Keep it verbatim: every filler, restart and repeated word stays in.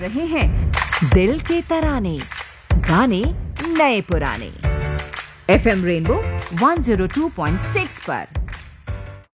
रहे हैं दिल के तराने, गाने नए पुराने। FM rainbow one zero two point six पर